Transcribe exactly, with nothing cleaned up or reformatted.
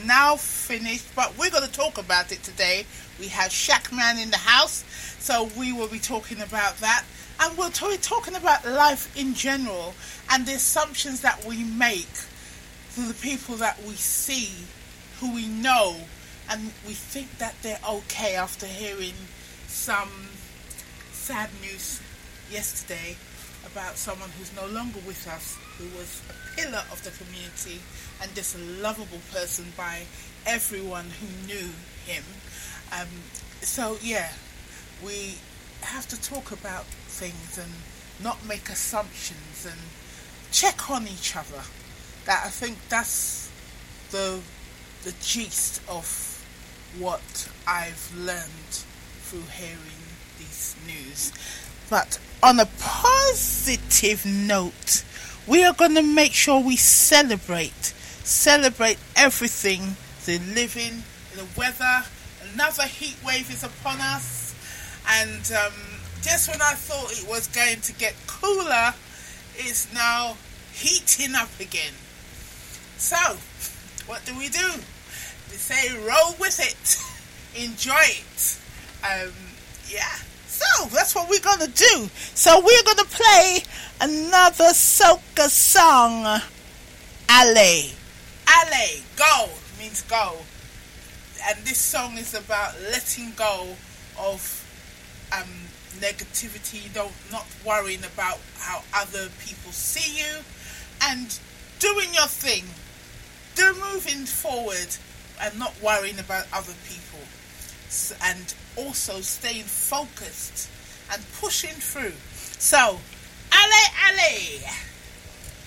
now finished, but we're going to talk about it today. We have Shackman in the house, so we will be talking about that. And we'll be talking about life in general and the assumptions that we make to the people that we see, who we know, and we think that they're okay after hearing some sad news yesterday about someone who's no longer with us, who was a pillar of the community and just a lovable person by everyone who knew him. Um, so yeah, we have to talk about things and not make assumptions and check on each other. That I think that's the the gist of what I've learned through hearing this news. But on a positive note, we are going to make sure we celebrate, celebrate everything, the living, the weather. Another heat wave is upon us, and um, just when I thought it was going to get cooler, it's now heating up again. So, what do we do? We say roll with it, enjoy it. Um, yeah. So that's what we're going to do. So we're going to play another soca song. Ale. Ale, go, means go. And this song is about letting go of um, negativity, don't, not worrying about how other people see you, and doing your thing. Do moving forward and not worrying about other people. And also staying focused and pushing through. So, ale, ale.